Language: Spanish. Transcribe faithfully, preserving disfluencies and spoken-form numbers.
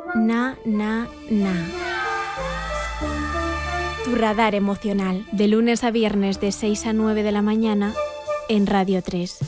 Na, na, na. Tu radar emocional, de lunes a viernes de seis a nueve de la mañana en Radio tres.